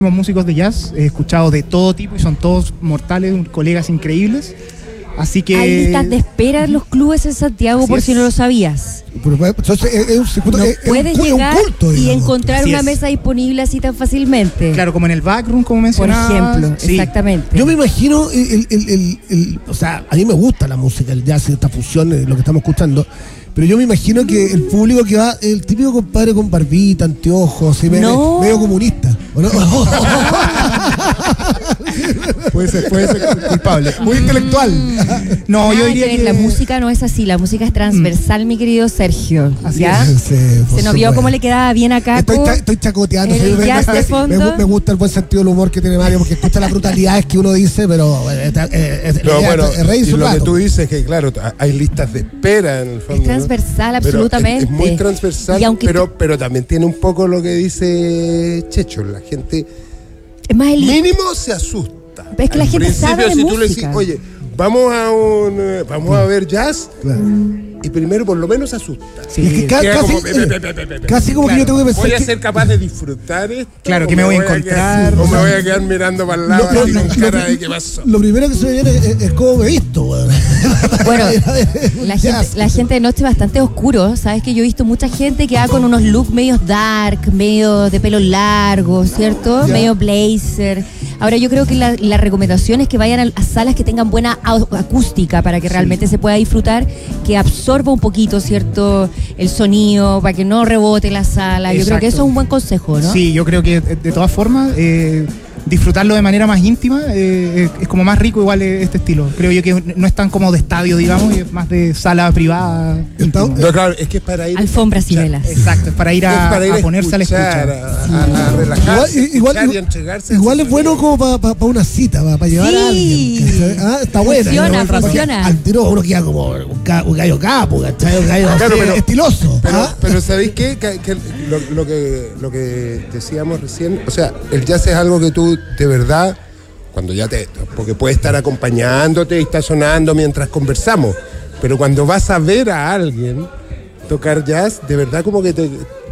músicos de jazz, he escuchado de todo tipo y son todos mortales, colegas increíbles. Así que... Hay listas de espera en los clubes en Santiago, por si no lo sabías. Entonces es un circuito, no puedes llegar un culto, y encontrar así una es. mesa disponible así tan fácilmente. Claro, como en el backroom, como mencionaba. Por ejemplo, sí. exactamente. Yo me imagino, o sea, a mí me gusta la música, el jazz, esta fusión, lo que estamos escuchando. Pero yo me imagino que el público que va, el típico compadre con barbita, anteojos, así, No. medio comunista, ¿o no? Puede ser culpable. Muy intelectual. No, yo diría que la música no es así, la música es transversal, mi querido Sergio. Así ¿ya? es. Sí, Se nos vio cómo le quedaba bien a Caco. Estoy chacoteando. El jazz de fondo. Me gusta el buen sentido del humor que tiene Mario, porque escucha las brutalidades que uno dice, pero y lo que tú dices es que, claro, hay listas de espera en el fondo. Es transversal, absolutamente. Es muy transversal, Y aunque pero también tiene un poco lo que dice Checho. La gente es más mínimo se asusta. Es que la gente sabe de si tú música. le decís, oye, vamos a ver jazz, y primero por lo menos se asusta. Sí. Es que casi como que yo tengo que pensar voy a que- ser capaz de disfrutar esto. Claro, o que me voy a quedar- encontrar. o me voy a quedar mirando para el lado así con cara de qué pasó. Lo primero que se me viene es cómo me he visto, weón. Bueno, la gente de noche es bastante oscuro. Sabes que yo he visto mucha gente que va con unos looks medios dark, medio de pelo largo, ¿cierto? Ya. Medio blazer. Ahora yo creo que la recomendación es que vayan a salas que tengan buena acústica para que realmente se pueda disfrutar, que absorba un poquito, ¿cierto? El sonido, para que no rebote la sala. Yo creo que Exacto. eso es un buen consejo, ¿no? Sí, yo creo que de todas formas disfrutarlo de manera más íntima es como más rico igual este estilo. Creo yo que no es tan como de estadio, digamos, y es más de sala privada. Está- íntima. No, claro, es que es para ir Alfombras y escuchar. velas. Exacto, es para ir Es a para ir a ponerse a la escuchar, escucha. a relajarse, Igual escuchar y entregarse. igual es bueno como para una cita, para llevar a alguien. ¿cachai? Está buena. Funciona, Porque funciona. Al tiro uno queda como un gallo capo, ¿cachai? Un gallo Claro, así, pero- estiloso. Pero ¿sabéis qué? Que lo que decíamos recién, o sea, el jazz es algo que tú de verdad, cuando porque puede estar acompañándote y está sonando mientras conversamos, pero cuando vas a ver a alguien tocar jazz, de verdad como que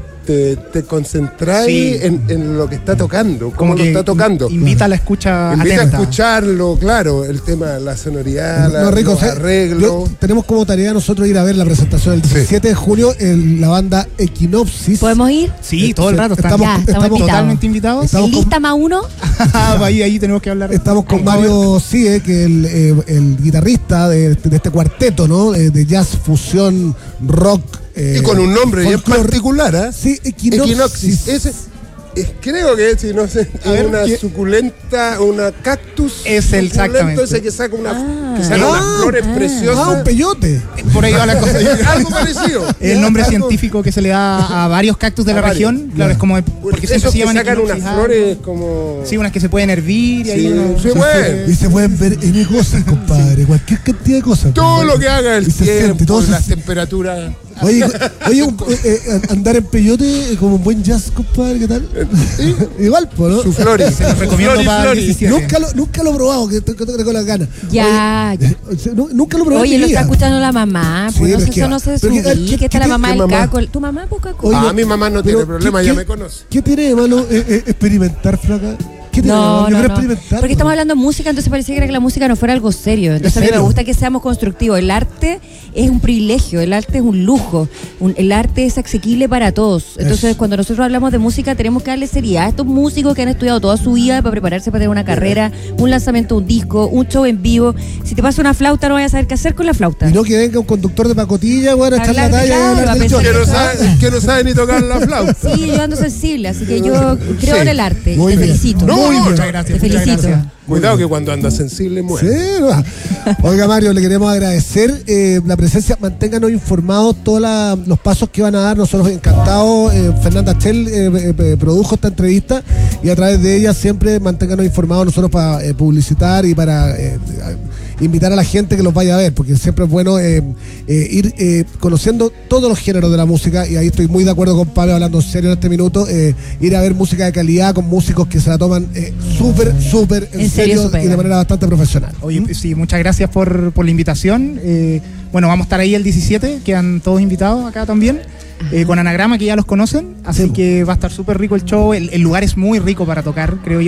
te concentráis Sí. en lo que está tocando, cómo lo que está tocando. Invita a la escucha Invita atenta. a escucharlo, claro, el tema, la sonoridad, No, Rico, los arreglos. tenemos como tarea nosotros ir a ver la presentación el 17 de junio en la banda Equinopsis. ¿Podemos ir? Sí, todo el rato. Estamos- Ya, estamos invitados. totalmente invitados. Estamos ¿En con- lista más uno? ahí tenemos que hablar. Estamos con Mario Sie, que es el guitarrista de este cuarteto, ¿no? De jazz, fusión, rock. Y con un nombre bien folclore. particular, ¿ah? Sí, Equinopsis. Creo que si no sé, A ver, una ¿qué? suculenta, una cactus. Es el suculento, exactamente. ese que saca unas Ah, flores preciosas. un peyote. Por ahí va la cosa. Algo parecido. El nombre Algo- científico que se le da a varios cactus de A la varios. región, claro, es como porque siempre Esos se que llaman sacan unas equinoccios, flores como. Sí, unas que se pueden hervir y ahí Sí, uno- sí, bueno. Y se pueden ver N cosas, compadre. Cualquier cantidad de cosas. Todo lo que haga el Y se siente, tiempo, todo se las siente. temperaturas. Oye, andar en peyote como un buen jazz, compadre, ¿qué tal? Igual, pues, ¿no? Su flores. Se los recomiendo para el 17. Nunca lo he probado, que estoy con las ganas. Ya, ya. Nunca lo probé. Oye, en lo mi está vida. escuchando la mamá, Sí, pues pero es que eso no se pero subí, ¿qué- que está qué- la mamá qué del mamá? Caco. ¿Tu mamá, pues, Caco? Oye, Mi mamá no pero tiene problema, ¿qué- ya qué- me conoce. ¿Qué tiene de malo experimentar, flaca? ¿Qué tiene de malo? No, Yo no, quiero no. experimentar. Porque estamos hablando de música, entonces parecía que la música no fuera algo serio. Entonces a mí me serio? gusta que seamos constructivos. El arte es un privilegio, el arte es un lujo, el arte es asequible para todos. Entonces cuando nosotros hablamos de música tenemos que darle seriedad a estos músicos que han estudiado toda su vida para prepararse para tener una carrera, un lanzamiento de un disco, un show en vivo. Si te pasa una flauta no vayas a saber qué hacer con la flauta. Y no que venga un conductor de pacotilla, bueno, a echar la Hablar de talla y claro, hablar va a del pensar choque. Que no sabe ni tocar la flauta. Sí, yo ando sensible, así que yo creo en el arte. Muy y te bien. felicito. No, Muy bien, muchas muchas gracias, gracias. Te muchas felicito. gracias. Cuidado que cuando anda sensible muere. Sí, no. Oiga, Mario, le queremos agradecer la presencia. Manténganos informados todos los pasos que van a dar. Nosotros encantados. Fernanda Chel produjo esta entrevista y a través de ella siempre manténganos informados nosotros para publicitar y para invitar a la gente que los vaya a ver, porque siempre es bueno ir conociendo todos los géneros de la música, y ahí estoy muy de acuerdo con Pablo, hablando en serio en este minuto, ir a ver música de calidad con músicos que se la toman súper en serio y de manera bastante profesional. Oye, sí, muchas gracias por la invitación. Bueno, vamos a estar ahí el 17, quedan todos invitados acá también. con Anagrama, que ya los conocen, así Sí. que va a estar súper rico el show. El lugar es muy rico para tocar, creo yo.